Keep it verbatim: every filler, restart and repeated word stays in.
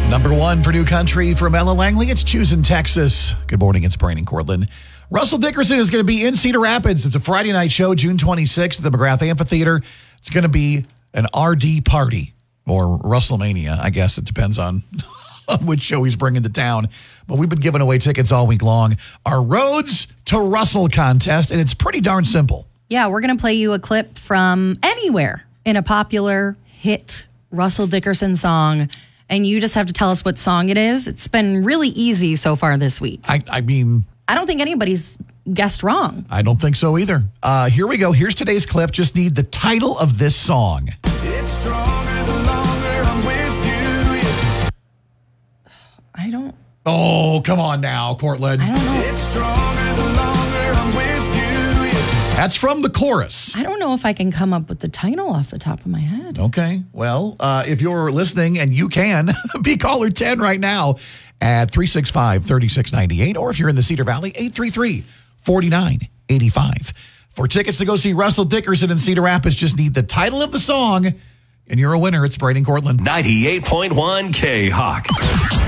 Number one for New Country from Ella Langley. It's Choosing Texas. Good morning. It's Brian and Cortland. Russell Dickerson is going to be in Cedar Rapids. It's a Friday night show, June twenty-sixth at the McGrath Amphitheater. It's going to be an R D party or WrestleMania. I guess it depends on which show he's bringing to town. But we've been giving away tickets all week long. Our Roads to Russell contest, and it's pretty darn simple. Yeah, we're going to play you a clip from anywhere in a popular hit Russell Dickerson song, and you just have to tell us what song it is. It's been really easy so far this week. I, I mean... I don't think anybody's guessed wrong. I don't think so either. Uh, here we go. Here's today's clip. Just need the title of this song. It's stronger the longer I'm with you. I don't... Oh, come on now, Cortland. I don't know. It's stronger the longer I'm with you. That's from the chorus. I don't know if I can come up with the title off the top of my head. Okay. Well, uh, if you're listening, and you can, be caller ten right now at three six five, three six nine eight, or if you're in the Cedar Valley, eight three three, four nine eight five. For tickets to go see Russell Dickerson in Cedar Rapids, just need the title of the song, and you're a winner. It's Brady and Cortland. ninety-eight point one K-Hawk.